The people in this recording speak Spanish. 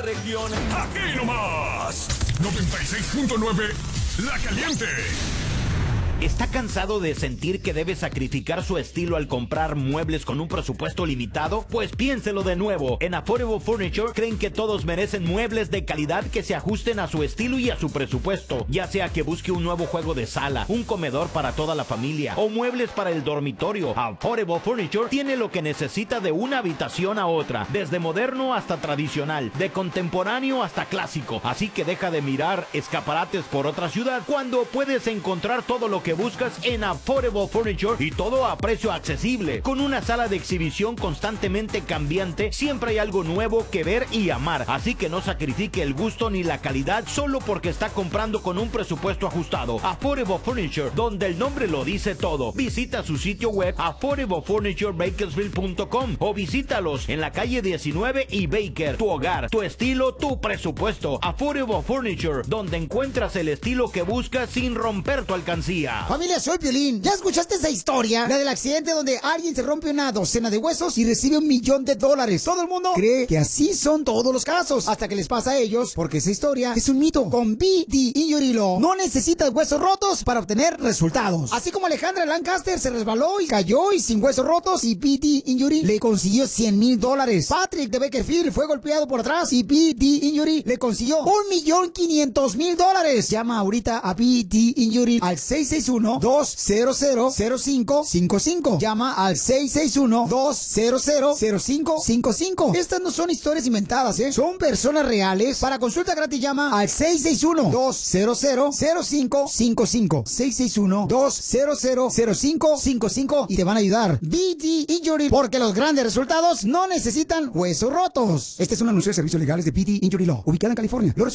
región. Aquí nomás, 96.9, La Caliente. ¿Está cansado de sentir que debe sacrificar su estilo al comprar muebles con un presupuesto limitado? Pues piénselo de nuevo. En Affordable Furniture creen que todos merecen muebles de calidad que se ajusten a su estilo y a su presupuesto. Ya sea que busque un nuevo juego de sala, un comedor para toda la familia o muebles para el dormitorio, Affordable Furniture tiene lo que necesita de una habitación a otra, desde moderno hasta tradicional, de contemporáneo hasta clásico. Así que deja de mirar escaparates por otra ciudad cuando puedes encontrar todo lo que buscas en Affordable Furniture, y todo a precio accesible. Con una sala de exhibición constantemente cambiante, siempre hay algo nuevo que ver y amar. Así que no sacrifique el gusto ni la calidad solo porque está comprando con un presupuesto ajustado. Affordable Furniture, donde el nombre lo dice todo. Visita su sitio web affordablefurniturebakersfield.com o visítalos en la calle 19 y Baker. Tu hogar, tu estilo, tu presupuesto. Affordable Furniture, donde encuentras el estilo que buscas sin romper tu alcancía. Familia, soy Piolín. ¿Ya escuchaste esa historia? La del accidente donde alguien se rompe una docena de huesos y recibe $1 millón. Todo el mundo cree que así son todos los casos, hasta que les pasa a ellos, porque esa historia es un mito. Con BD Injury Law no necesitas huesos rotos para obtener resultados. Así como Alejandra Lancaster se resbaló y cayó y sin huesos rotos, y BD Injury le consiguió $100,000. Patrick de Bakerfield fue golpeado por atrás y BD Injury le consiguió $1,500,000. Llama ahorita a BD Injury al 661-200-0555. Llama al 661-200-0555. Estas no son historias inventadas, son personas reales. Para consulta gratis llama al 661-200-0555. 661-200-0555 y te van a ayudar. BD Injury, porque los grandes resultados no necesitan huesos rotos. Este es un anuncio de servicios legales de BD Injury Law, ubicada en California.